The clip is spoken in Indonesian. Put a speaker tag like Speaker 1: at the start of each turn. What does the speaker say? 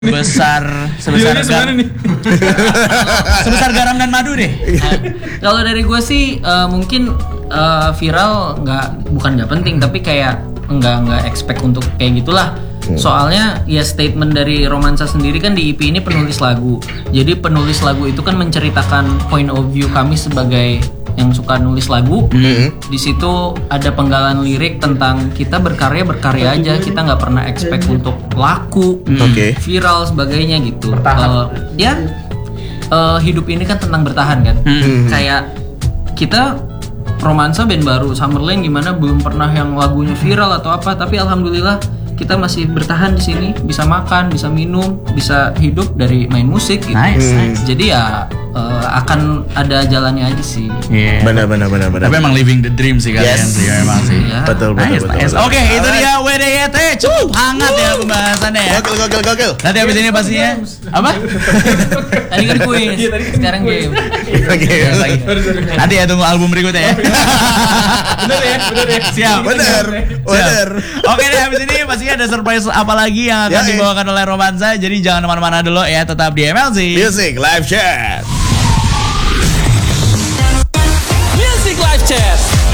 Speaker 1: sebesar garam dan madu deh.
Speaker 2: Kalau dari gue sih mungkin viral bukan nggak penting, tapi kayak nggak expect untuk kayak gitulah. Soalnya ya statement dari Romansa sendiri kan di EP ini penulis lagu. Jadi penulis lagu itu kan menceritakan point of view kami sebagai yang suka nulis lagu. Di situ ada penggalan lirik tentang kita berkarya aja, kita nggak pernah expect untuk laku, viral sebagainya gitu. Hidup ini kan tentang bertahan kan. Kayak kita Romansa band baru Summerland gimana belum pernah yang lagunya viral atau apa, tapi alhamdulillah kita masih bertahan di sini, bisa makan, bisa minum, bisa hidup dari main musik gitu. Nice. Jadi ya akan ada jalannya aja sih.
Speaker 3: Benar.
Speaker 1: Tapi emang living the dream sih kalian sih, memang sih.
Speaker 3: Betul.
Speaker 1: Oke, itu dia WDYT, cukup hangat ya pembahasannya ya.
Speaker 3: Gokil.
Speaker 1: Nanti abis ini pastinya apa?
Speaker 2: Tadi kan kuis, sekarang game.
Speaker 1: Nanti ya tunggu album berikutnya ya.
Speaker 2: Bener ya.
Speaker 1: Siap.
Speaker 3: Bener.
Speaker 1: Oke deh, abis ini pastinya ada surprise apa lagi yang akan dibawakan oleh Romansa. Jadi jangan kemana-mana dulu ya, tetap di MLC
Speaker 3: Music Live Chat.
Speaker 4: Music Live Chat.